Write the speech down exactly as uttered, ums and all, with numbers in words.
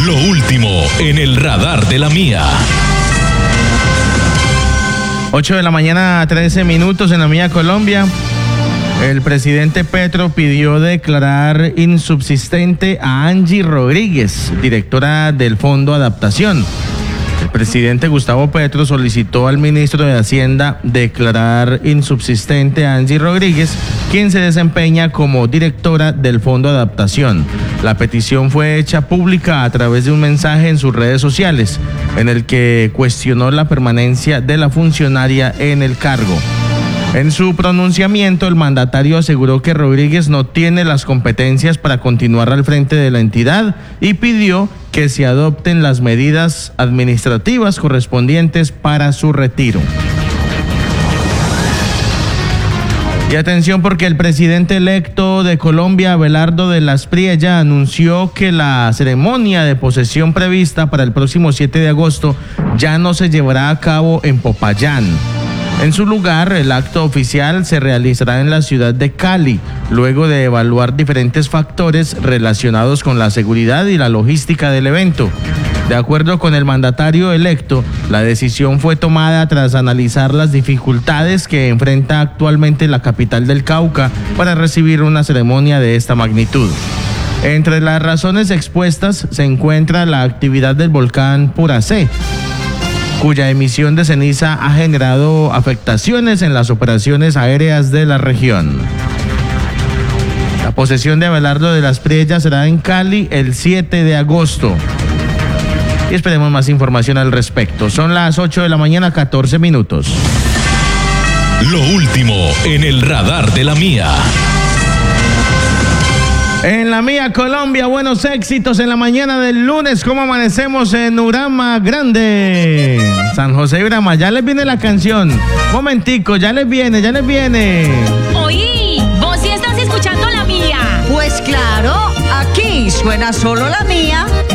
Lo último en el radar de la mía. ocho de la mañana, trece minutos en la mía Colombia. El presidente Petro pidió declarar insubsistente a Angie Rodríguez, directora del Fondo Adaptación. El presidente Gustavo Petro solicitó al ministro de Hacienda declarar insubsistente a Angie Rodríguez, quien se desempeña como directora del Fondo Adaptación. La petición fue hecha pública a través de un mensaje en sus redes sociales, en el que cuestionó la permanencia de la funcionaria en el cargo. En su pronunciamiento, el mandatario aseguró que Rodríguez no tiene las competencias para continuar al frente de la entidad y pidió que se adopten las medidas administrativas correspondientes para su retiro. Y atención, porque el presidente electo de Colombia, Abelardo de la Espriella, anunció que la ceremonia de posesión prevista para el próximo siete de agosto ya no se llevará a cabo en Popayán. En su lugar, el acto oficial se realizará en la ciudad de Cali, luego de evaluar diferentes factores relacionados con la seguridad y la logística del evento. De acuerdo con el mandatario electo, la decisión fue tomada tras analizar las dificultades que enfrenta actualmente la capital del Cauca para recibir una ceremonia de esta magnitud. Entre las razones expuestas se encuentra la actividad del volcán Puracé, cuya emisión de ceniza ha generado afectaciones en las operaciones aéreas de la región. La posesión de Abelardo de la Espriella será en Cali el siete de agosto. Y esperemos más información al respecto. Son las ocho de la mañana, catorce minutos. Lo último en el radar de la mía. En la mía Colombia, buenos éxitos en la mañana del lunes. ¿Cómo amanecemos en Urama Grande? San José Urama, ya les viene la canción. Momentico, ya les viene, ya les viene. Oí, vos sí estás escuchando la mía. Pues claro, aquí suena solo la mía.